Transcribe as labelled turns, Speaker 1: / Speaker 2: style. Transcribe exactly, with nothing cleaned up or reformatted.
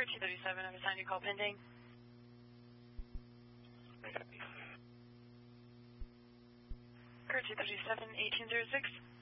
Speaker 1: two thirty-seven, I've assigned your call pending.
Speaker 2: Okay.
Speaker 1: Kurt two thirty-seven, eighteen oh six.